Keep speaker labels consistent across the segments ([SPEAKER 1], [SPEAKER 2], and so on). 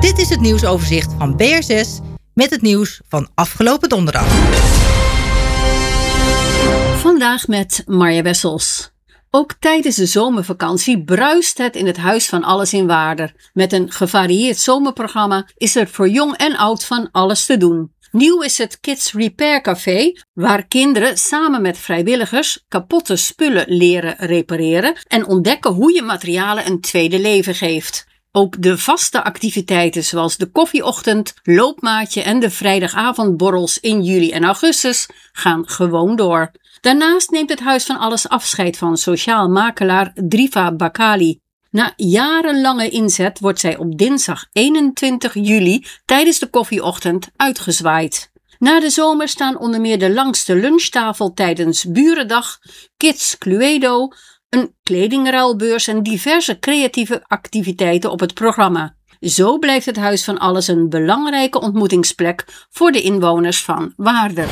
[SPEAKER 1] Dit is het nieuwsoverzicht van BR6 met het nieuws van afgelopen donderdag.
[SPEAKER 2] Vandaag met Marja Wessels. Ook tijdens de zomervakantie bruist het in het Huis van Alles in Waarder. Met een gevarieerd zomerprogramma is er voor jong en oud van alles te doen. Nieuw is het Kids Repair Café, waar kinderen samen met vrijwilligers kapotte spullen leren repareren en ontdekken hoe je materialen een tweede leven geeft. Ook de vaste activiteiten zoals de koffieochtend, loopmaatje en de vrijdagavondborrels in juli en augustus gaan gewoon door. Daarnaast neemt het Huis van Alles afscheid van sociaal makelaar Driva Bakali. Na jarenlange inzet wordt zij op dinsdag 21 juli tijdens de koffieochtend uitgezwaaid. Na de zomer staan onder meer de langste lunchtafel tijdens Burendag, Kids Cluedo, een kledingruilbeurs en diverse creatieve activiteiten op het programma. Zo blijft het Huis van Alles een belangrijke ontmoetingsplek voor de inwoners van Waarder.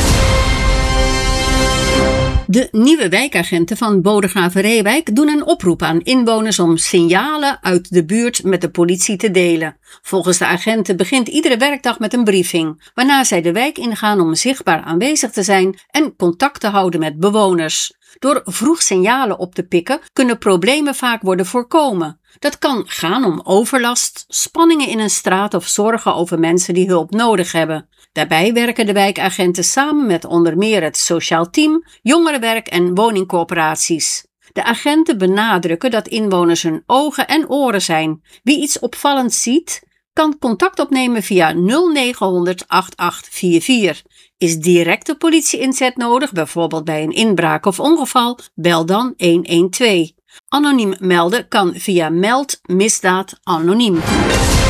[SPEAKER 2] De nieuwe wijkagenten van Bodegraven-Reewijk doen een oproep aan inwoners om signalen uit de buurt met de politie te delen. Volgens de agenten begint iedere werkdag met een briefing, waarna zij de wijk ingaan om zichtbaar aanwezig te zijn en contact te houden met bewoners. Door vroeg signalen op te pikken kunnen problemen vaak worden voorkomen. Dat kan gaan om overlast, spanningen in een straat of zorgen over mensen die hulp nodig hebben. Daarbij werken de wijkagenten samen met onder meer het sociaal team, jongerenwerk en woningcorporaties. De agenten benadrukken dat inwoners hun ogen en oren zijn. Wie iets opvallends ziet, kan contact opnemen via 0900 8844. Is directe politie-inzet nodig, bijvoorbeeld bij een inbraak of ongeval, bel dan 112. Anoniem melden kan via Meld Misdaad Anoniem.